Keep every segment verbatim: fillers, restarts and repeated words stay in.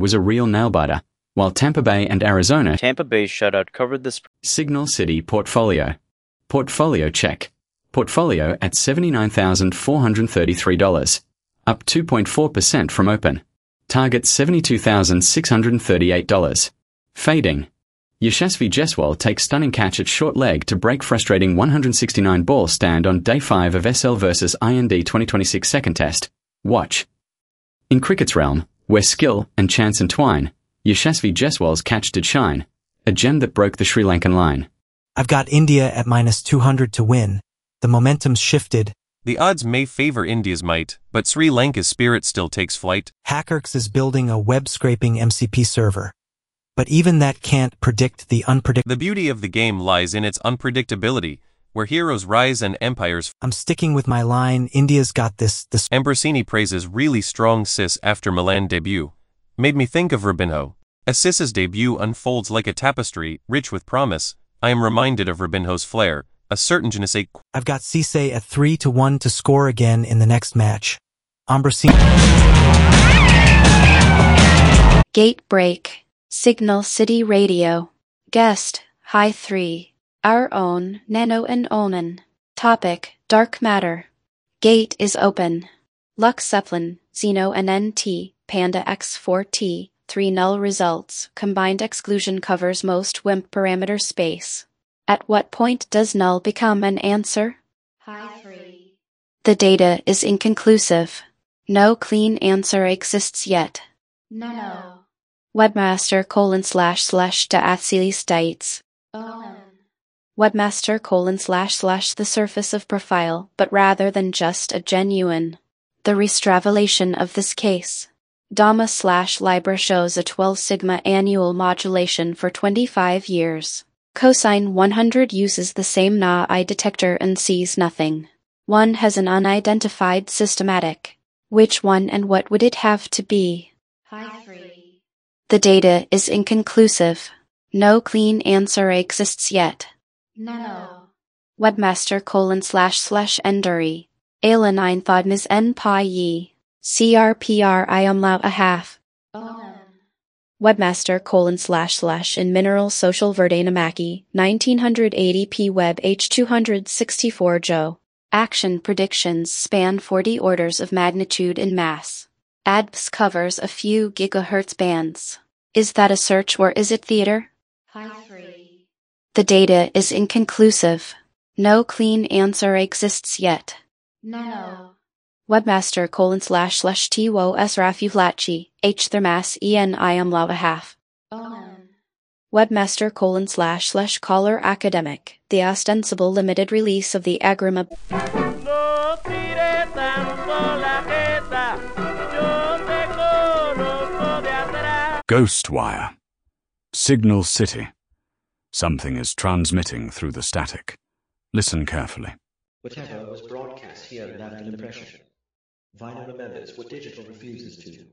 was a real nail-biter, while Tampa Bay and Arizona Tampa Bay's shutout covered the spread. Signal City portfolio. Portfolio check. Portfolio at seventy-nine thousand four hundred thirty-three dollars, up two point four percent from open. Target seventy-two thousand six hundred thirty-eight dollars. Fading. Yashasvi Jaiswal takes stunning catch at short leg to break frustrating one hundred sixty-nine ball stand on day five of S L versus I N D twenty twenty-six second test. Watch. In cricket's realm, where skill and chance entwine, Yashasvi Jaiswal's catch did shine, a gem that broke the Sri Lankan line. I've got India at minus two hundred to win. The momentum's shifted. The odds may favor India's might, but Sri Lanka's spirit still takes flight. Hackerx is building a web-scraping M C P server. But even that can't predict the unpredictable. The beauty of the game lies in its unpredictability, where heroes rise and empires. I'm sticking with my line, India's got this. this. Ambrosini praises really strong Sis after Milan debut. Made me think of Robinho. As Sis's debut unfolds like a tapestry, rich with promise, I am reminded of Robinho's flair, a certain je ne sais quoi. I've got Cisse at three to one to score again in the next match. Ambrosini. Gate break. Signal City Radio. Guest, High three. Our own Nano and Onan. Topic, Dark Matter. Gate is open. Lux Zeppelin, Xeno and N T, Panda X four T, three null results. Combined exclusion covers most W I M P parameter space. At what point does null become an answer? High three. The data is inconclusive. No clean answer exists yet. No. Webmaster colon slash slash to Athsili states. Onan. Webmaster colon slash slash the surface of profile, but rather than just a genuine. The restravelation of this case. Dama slash Libra shows a twelve sigma annual modulation for twenty-five years. Cosine one hundred uses the same N A I detector and sees nothing. One has an unidentified systematic. Which one and what would it have to be? High three. The data is inconclusive. No clean answer exists yet. No. Webmaster colon slash slash Enduri. Ayla nine Thadmis N Pi Yi. C R P R I umlaut a half. Onan. Webmaster colon slash slash in Mineral Social Verde Namaki, nineteen eighty p Web H two sixty-four Joe. Action predictions span forty orders of magnitude in mass. A D P S covers a few gigahertz bands. Is that a search or is it theater? High three. The data is inconclusive. No clean answer exists yet. No. Webmaster colon slash slash T W O S Rafi Flatchi, H Thermas E N I umlaut a half. Onan. Webmaster colon slash slash caller academic, the ostensible limited release of the Agrima. Ghostwire. Signal City. Something is transmitting through the static. Listen carefully. Whatever was broadcast here left an impression. Vinyl remembers what digital refuses to.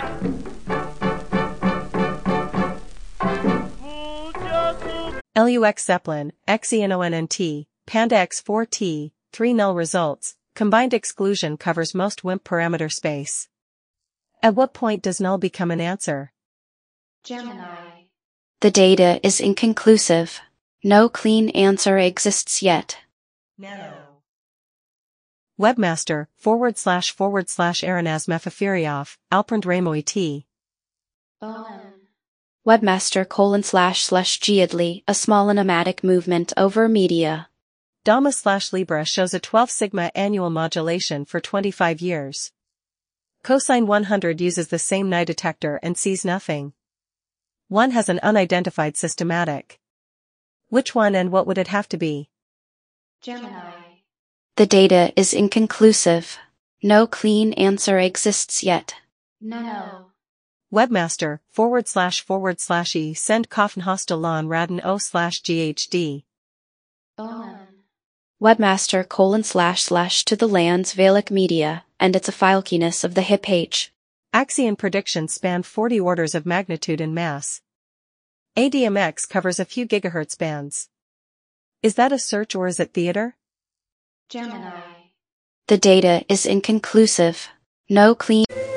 Lux Zeppelin, X E N O N N T, Panda X four T, three null results. Combined exclusion covers most W I M P parameter space. At what point does null become an answer? Gemini. The data is inconclusive. No clean answer exists yet. No. Webmaster, forward slash forward slash Aranaz Mefafirioff, Alprand Ramoi T. Onan. Webmaster colon slash slash Giadli, a small animatic movement over media. Dama slash Libra shows a twelve sigma annual modulation for twenty-five years. Cosine one hundred uses the same N I detector and sees nothing. One has an unidentified systematic. Which one and what would it have to be? Gemini. The data is inconclusive. No clean answer exists yet. No. Webmaster, forward slash forward slash E send coffin hostel lon radin O slash G H D. Onan. Webmaster colon slash slash to the lands Valak Media, and it's a filekiness of the hip H. Axion predictions span forty orders of magnitude in mass. A D M X covers a few gigahertz bands. Is that a search or is it theater? Gemini. The data is inconclusive. No clean